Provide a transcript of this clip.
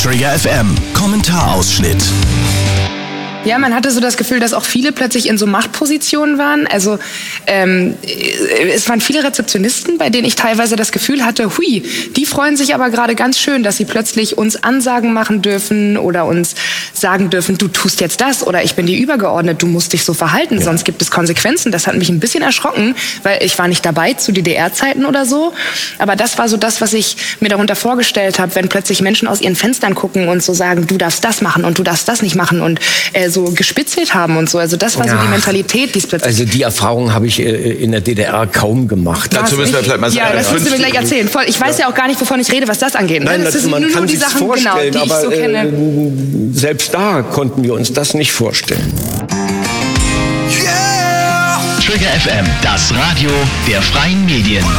Trigger FM, Kommentarausschnitt. Ja, man hatte so das Gefühl, dass auch viele plötzlich in so Machtpositionen waren. Also es waren viele Rezeptionisten, bei denen ich teilweise das Gefühl hatte, hui, die freuen sich aber gerade ganz schön, dass sie plötzlich uns Ansagen machen dürfen oder uns sagen dürfen, du tust jetzt das oder ich bin dir übergeordnet, du musst dich so verhalten, sonst gibt es Konsequenzen. Das hat mich ein bisschen erschrocken, weil ich war nicht dabei zu DDR-Zeiten oder so. Aber das war so das, was ich mir darunter vorgestellt habe, wenn plötzlich Menschen aus ihren Fenstern gucken und so sagen, du darfst das machen und du darfst das nicht machen und so gespitzelt haben und so. Also das war so die Mentalität, die es plötzlich... Also die Erfahrung habe ich in der DDR kaum gemacht. Dazu müssen wir vielleicht mal sagen. Ja, das müssen wir gleich erzählen. Ich weiß ja auch gar nicht, wovon ich rede, was das angeht. Nein, das sind man nur kann die sich's Sachen, vorstellen, genau, die aber ich so kenne. Selbst da konnten wir uns das nicht vorstellen. Trigger FM, das Radio der freien Medien.